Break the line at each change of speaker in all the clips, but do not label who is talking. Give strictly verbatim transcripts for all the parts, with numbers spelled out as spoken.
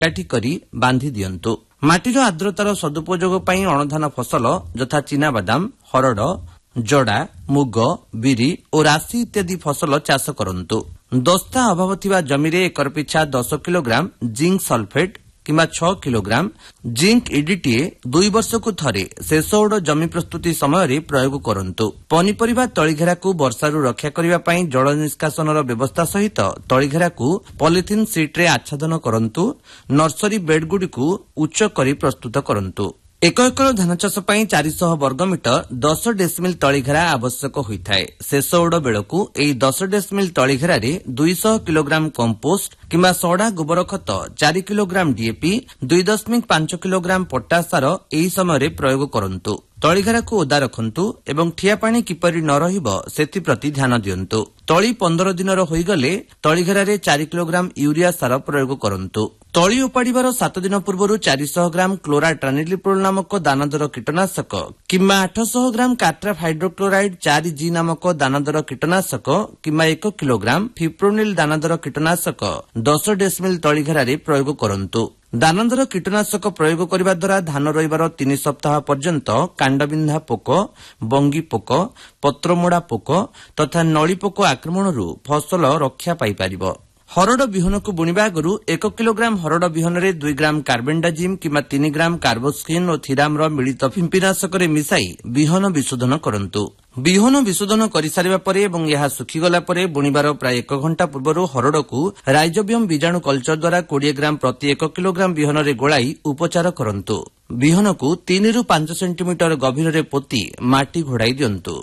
ଏକାଠି କରି ବାନ୍ଧି ଦିଅନ୍ତୁ। ମାଟିର ଆର୍ଦ୍ରତାର ସଦୁପଯୋଗ ପାଇଁ ଅଣଧାନ ଫସଲ ଯଥା ଚିନାବାଦାମ, ହରଡ଼, ଜଡ଼ା, ମୁଗ, ବିରି ଓ ରାଶି ଇତ୍ୟାଦି ଫସଲ ଚାଷ କରନ୍ତୁ। ଦସ୍ତା ଅଭାବ ଥିବା ଜମିରେ ଏକର ପିଛା ଦଶ କିଲୋଗ୍ରାମ ଜିଙ୍କ୍ ସଲଫେଟ୍ କିମ୍ବା ଛଅ କିଲୋଗ୍ରାମ ଜିଙ୍କ୍ ଇଡିଟିଏ ଦୁଇ ବର୍ଷକୁ ଥରେ ଶେଷ ଓଡ଼ ଜମି ପ୍ରସ୍ତୁତି ସମୟରେ ପ୍ରୟୋଗ କରନ୍ତୁ। ପନିପରିବା ତଳିଘେରାକୁ ବର୍ଷାରୁ ରକ୍ଷା କରିବା ପାଇଁ ଜଳ ନିଷ୍କାସନର ବ୍ୟବସ୍ଥା ସହିତ ତଳିଘେରାକୁ ପଲିଥିନ୍ ସିଟ୍ରେ ଆଚ୍ଛାଦନ କରନ୍ତୁ। ନର୍ସରୀ ବେଡ୍ଗୁଡ଼ିକୁ ଉଚ୍ଚ କରି ପ୍ରସ୍ତୁତ କରନ୍ତୁ। ଏକ ଏକର ଧାନ ଚାଷ ପାଇଁ ଚାରିଶହ ବର୍ଗମିଟର ଦଶ ଡେସିମିଲ୍ ତଳିଘେରା ଆବଶ୍ୟକ ହୋଇଥାଏ। ଶେଷ ଓଡ଼ ବେଳକୁ ଏହି ଦଶ ଡେସିମିଲ୍ ତଳିଘେରାରେ ଦୁଇଶହ କିଲୋଗ୍ରାମ କମ୍ପୋଷ୍ଟ କିମ୍ବା ସଡ଼ା ଗୋବର ଖତ, ଚାରି କିଲୋଗ୍ରାମ ଡିଏପି, ଦୁଇ ଦଶମିକ ପାଞ୍ଚ କିଲୋଗ୍ରାମ ପଟାସ ସାର ଏହି ସମୟରେ ପ୍ରୟୋଗ କରନ୍ତୁ। ତଳିଘେରାକୁ ଓଦା ରଖନ୍ତୁ ଏବଂ ଠିଆ ପାଣି କିପରି ନ ରହିବ ସେଥିପ୍ରତି ଧ୍ୟାନ ଦିଅନ୍ତୁ। ତଳି ପନ୍ଦର ଦିନର ହୋଇଗଲେ ତଳିଘେରାରେ ଚାରି କିଲୋଗ୍ରାମ ୟୁରିଆ ସାର ପ୍ରୟୋଗ କରନ୍ତୁ। ତଳି ଉପାଡ଼ିବାର ସାତ ଦିନ ପୂର୍ବରୁ ଚାରିଶହ ଗ୍ରାମ କ୍ଲୋରାଟ୍ରାନିଲିପ୍ରୋଲ ନାମକ ଦାନାଦାର କୀଟନାଶକ କିମ୍ବା ଆଠଶହ ଗ୍ରାମ କାଟ୍ରାଫ ହାଇଡ୍ରୋକ୍ଲୋରାଇଡ୍ ଚାରି ଜି ନାମକ ଦାନାଦାର କୀଟନାଶକ କିମ୍ବା ଏକ କିଲୋଗ୍ରାମ ଫିପ୍ରୋନିଲ୍ ଦାନାଦାର କୀଟନାଶକ ଦଶ ଡେସିମିଲ୍ ତଳିଘେରାରେ ପ୍ରୟୋଗ କରନ୍ତୁ। ଦାନାଦାର କୀଟନାଶକ ପ୍ରୟୋଗ କରିବା ଦ୍ୱାରା ଧାନ ରୋଇବାର ତିନି ସପ୍ତାହ ପର୍ଯ୍ୟନ୍ତ କାଣ୍ଡବିନ୍ଧା ପୋକ, ବଙ୍ଗୀ ପୋକ, ପତ୍ରମୋଡ଼ା ପୋକ ତଥା ନଳି ପୋକ ଆକ୍ରମଣରୁ ଫସଲ ରକ୍ଷା ପାଇପାରିବ। ହରଡ଼ ବିହନକୁ ବୁଣିବା ଆଗରୁ ଏକ କିଲୋଗ୍ରାମ ହରଡ଼ ବିହନରେ ଦୁଇ ଗ୍ରାମ କାର୍ବେଣ୍ଡାଜିମ୍ କିମ୍ବା ତିନି ଗ୍ରାମ କାର୍ବୋସ୍କିନ୍ ଓ ଥିରାମର ମିଳିତ ଫିମ୍ପିନାଶକରେ ମିଶାଇ ବିହନ ବିଶୋଧନ କରନ୍ତୁ। ବିହନ ବିଶୋଧନ କରିସାରିବା ପରେ ଏବଂ ଏହା ଶୁଖିଗଲା ପରେ ବୁଣିବାର ପ୍ରାୟ ଏକ ଘଣ୍ଟା ପୂର୍ବରୁ ହରଡ଼କୁ ରାଇଜୋବିୟମ ବୀଜାଣୁ କଲଚର ଦ୍ୱାରା କୋଡ଼ିଏ ଗ୍ରାମ ପ୍ରତି ଏକ କିଲୋଗ୍ରାମ ବିହନରେ ଗୋଳାଇ ଉପଚାର କରନ୍ତୁ। ବିହନକୁ ତିନିରୁ ପାଞ୍ଚ ସେଣ୍ଟିମିଟର ଗଭୀରରେ ପୋତି ମାଟି ଘୋଡ଼ାଇ ଦିଅନ୍ତୁ।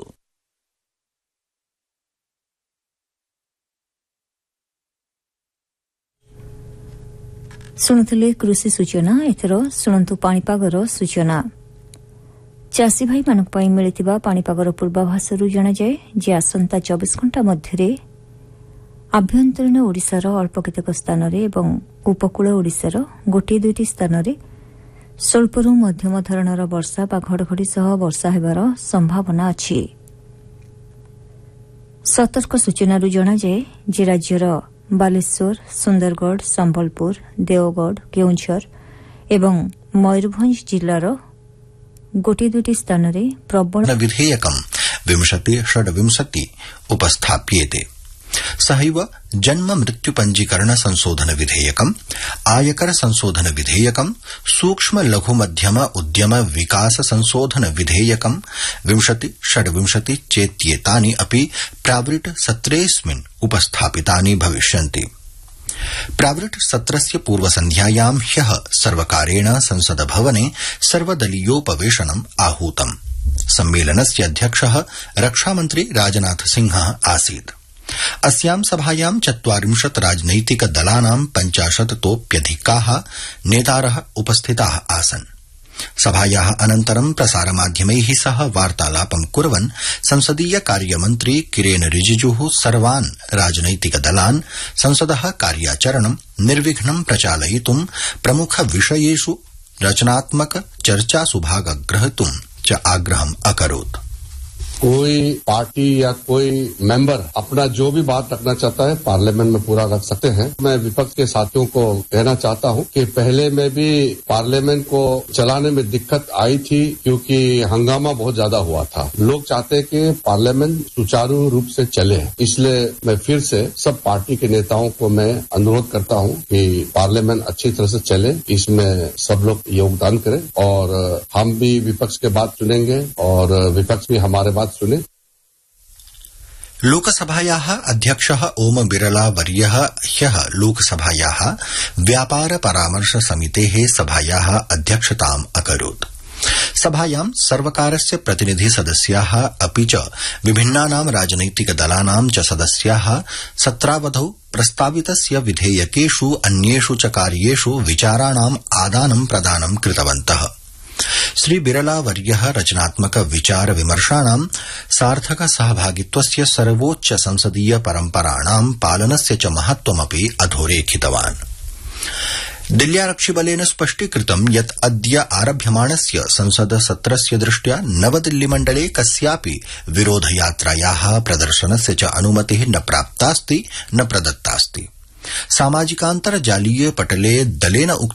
ଶୁଣୁଥିଲେ କୃଷି ସୂଚନା। ଏଥର ଶୁଣନ୍ତୁ ପାଣିପାଗର ସୂଚନା। ଚାଷୀ ଭାଇମାନଙ୍କ ପାଇଁ ମିଳିଥିବା ପାଣିପାଗର ପୂର୍ବାଭାସରୁ ଜଣାଯାଏ ଯେ ଆସନ୍ତା ଚବିଶ ଘଣ୍ଟା ମଧ୍ୟରେ ଆଭ୍ୟନ୍ତରୀଣ ଓଡ଼ିଶାର ଅଳ୍ପ କେତେକ ସ୍ଥାନରେ ଏବଂ ଉପକୂଳ ଓଡ଼ିଶାର ଗୋଟିଏ ଦୁଇଟି ସ୍ଥାନରେ ସ୍ୱଳ୍ପରୁ ମଧ୍ୟମ ଧରଣର ବର୍ଷା ବା ଘଡ଼ଘଡ଼ି ସହ ବର୍ଷା ହେବାର ସମ୍ଭାବନା ଅଛି। ସତର୍କ ସୂଚନାରୁ ଜଣାଯାଏ ଯେ ରାଜ୍ୟର ବାଲେଶ୍ୱର, ସୁନ୍ଦରଗଡ଼, ସମ୍ବଲପୁର, ଦେଓଗଡ଼, କେଉଁଝର ଏବଂ ମୟୂରଭଞ୍ଜ ଜିଲ୍ଲାର ଗୋଟିଏ ଦୁଇଟି ସ୍ଥାନରେ ପ୍ରବଳ
विधेयकं विंशति षड्विंशति उपस्थाप्येते। सहैव जन्म मृत्यु पंजीकरण संशोधन विधेयकम्, आयकर संशोधन विधेयकम्, सूक्ष्म लघु मध्यम उद्यम विकास संशोधन विधेयकम् विंशति षड्विंशति चेत्येतानि अपि प्रावृट सत्रेऽस्मिन् उपस्थापितानि भविष्यन्ति। प्रावृट सत्रस्य पूर्वसन्ध्यायां ह्यः सर्वकारेण संसद भवने सर्वदलीयोपवेशनम् आहूतम्। सम्मेलनस्य अध्यक्षः रक्षामन्त्री राजनाथ सिंहः आसीत्। अस्यां सभायां चत्वारिंशत् राजनैतिक दलानां पञ्चाशत्तोऽप्यधिकाः नेतारः उपस्थिताः आसन्। सभायाः अनन्तरं प्रसारमाध्यमैः सह वार्तालापं कुर्वन् संसदीय कार्यमन्त्री किरेन रिजिजुः सर्वान् राजनैतिक दलान् संसदः कार्याचरणं निर्विघ्नं प्रचालयितुं प्रमुखविषयेषु रचनात्मक चर्चासु भागग्रहीतुं च आग्रहम् अकरोत्।
कोई पार्टी या कोई मेंबर अपना जो भी बात रखना चाहता है पार्लियामेंट में पूरा रख सकते हैं। मैं विपक्ष के साथियों को कहना चाहता हूं कि पहले में भी पार्लियामेंट को चलाने में दिक्कत आई थी क्योंकि हंगामा बहुत ज्यादा हुआ था। लोग चाहते हैं कि पार्लियामेंट सुचारू रूप से चले, इसलिए मैं फिर से सब पार्टी के नेताओं को मैं अनुरोध करता हूं कि पार्लियामेंट अच्छी तरह से चले, इसमें सब लोग योगदान करें और हम भी विपक्ष के बात सुनेंगे और विपक्ष भी हमारे बात सुने।
लोकसभायाः अध्यक्षः ओम बिरला वर्यः ह्यः लोकसभायाः व्यापार परामर्श समितेः सभायाः अध्यक्षताम् अकरोत्। सभायां सर्वकारस्य प्रतिनिधि सदस्याः अपि च विभिन्नानां राजनैतिक दलानां च सदस्याः सत्रावधौ प्रस्तावितस्य विधेयकेषु अन्येषु च कार्येषु विचाराणाम् आदानं प्रदानं कृतवन्तः। श्री बिरला वर्यः रचनात्मक विचार विमर्शाणां सार्थक सहभागित्वस्य सर्वोच्च संसदीय परम्पराणां पालनस्य च महत्वमपि अधोरेखितवान्। दिल्ल्यारक्षिबलेन स्पष्टीकृतं यत् अद्य आरभ्यमाणस्य संसद सत्रस्य दृष्ट्या नवदिल्लीमण्डले कस्यापि विरोधयात्रायाः प्रदर्शनस्य च अनुमतिः न प्राप्तास्ति न प्रदत्तास्ति। सामाजिकान्तर्जालीय पटले दलेन उक्तं